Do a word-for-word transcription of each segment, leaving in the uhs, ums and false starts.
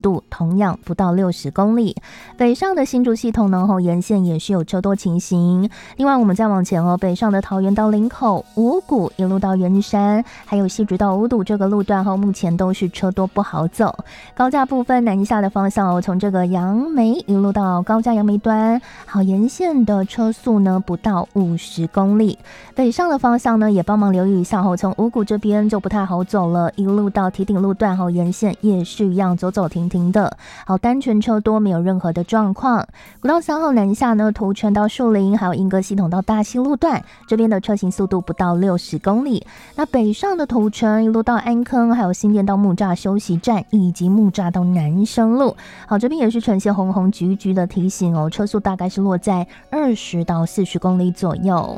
度同样不到六十公里。北上的新竹系统呢，沿线也是有车多情形。另外我们再往前哦，北上的桃园到林口、五股一路到圆山，还有西竹到五堵这个路段后，目前都是车多不好走。高架部分南下的方向哦，从这个杨梅一路到高架杨梅端，好，沿线的车速呢不到五十公里。北上的方向呢也帮忙留意一下哦，从五股这边就不太好走了，一路到堤顶路段后，沿线也是一样走走停停的。好，单纯车多，没有任何的状况。国道三号南下呢，土城到树林，还有莺歌系统到大溪路段，这边的车行速度不到六十公里。那北上的土城一路到安坑，还有新店到木栅休息站，以及木栅到南生路，好，这边也是呈现红红橘橘的提醒哦，车速大概是落在二十到四十公里左右。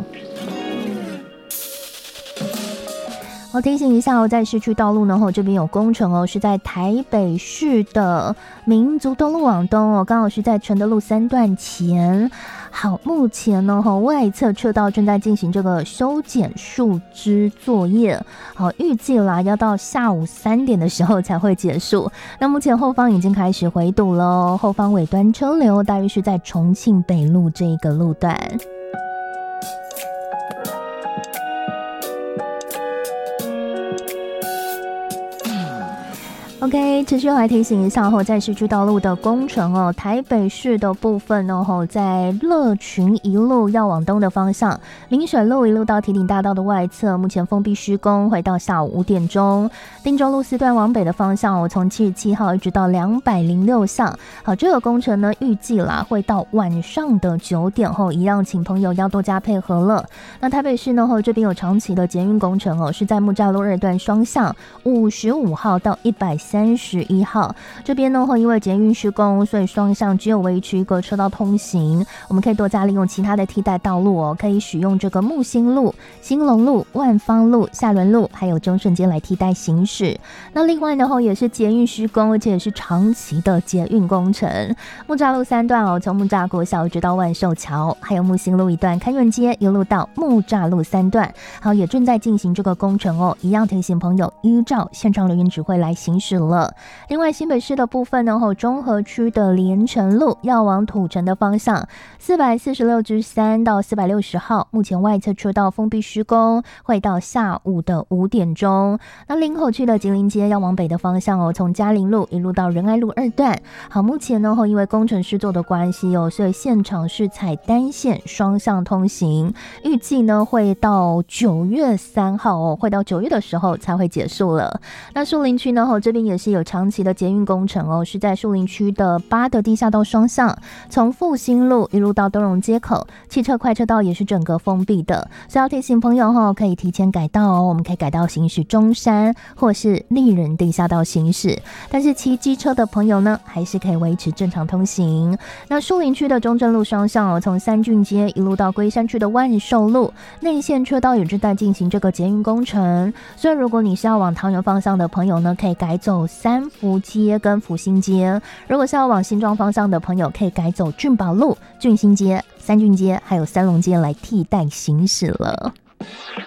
我提醒一下哦，在市区道路呢，这边有工程哦，是在台北市的民族东路往东哦，刚好是在承德路三段前。好，目前呢，外侧车道正在进行这个修剪树枝作业，好，预计啦要到下午三点的时候才会结束。那目前后方已经开始回堵了，后方尾端车流大约是在重庆北路这个路段。OK， 持续来提醒一下哦，在市区道路的工程哦，台北市的部分哦，在乐群一路要往东的方向，明水路一路到堤顶大道的外侧，目前封闭施工，会到下午五点钟。汀州路四段往北的方向哦，从七十七号一直到两百零六巷，好，这个工程呢，预计啦会到晚上的九点后，一样请朋友要多加配合了。那台北市呢，这边有长期的捷运工程哦，是在木栅路二段双向五十五号到一百三十一号这边呢，因为捷运施工，所以双向只有维持一个车道通行。我们可以多加利用其他的替代道路哦，可以使用这个木星路、兴隆路、万芳路、下仑路，还有中顺街来替代行驶。那另外呢，也是捷运施工，而且也是长期的捷运工程。木栅路三段哦，从木栅国小直到万寿桥，还有木星路一段开运街一路到木栅路三段，好，也正在进行这个工程哦。一样提醒朋友依照现场留言指挥来行驶了。另外新北市的部分呢，中和区的连城路要往土城的方向，四百四十六之三到四百六十号，目前外侧车道封闭施工，会到下午的五点钟。那林口区的吉林街要往北的方向哦，从嘉陵路一路到仁爱路二段，好，目前呢因为工程施作的关系哦，所以现场是采单线双向通行，预计呢会到九月三号哦，会到九月的时候才会结束了。那树林区呢，这边也是有长期的捷运工程哦，是在树林区的八的地下道双向，从复兴路一路到东荣街口，汽车快车道也是整个封闭的，所以要提醒朋友哦，可以提前改道哦，我们可以改道行驶中山或是丽人地下道行驶，但是骑机车的朋友呢，还是可以维持正常通行。那树林区的中正路双向哦，从三郡街一路到龟山区的万寿路，内线车道也正在进行这个捷运工程，所以如果你是要往桃园方向的朋友呢，可以改走三福街跟福兴街；如果是要往新庄方向的朋友，可以改走俊宝路、俊兴街、三郡街还有三龙街来替代行驶了。